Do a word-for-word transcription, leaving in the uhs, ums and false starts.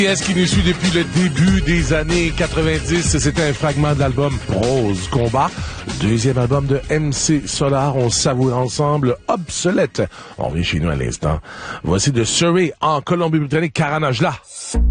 Est-ce qui nous suit depuis le début des années quatre-vingt-dix? C'était un fragment de l'album Prose Combat, deuxième album de M C Solar. On savoure ensemble Obsolète. On revient chez nous à l'instant. Voici de Surrey en Colombie-Britannique, Karanajla.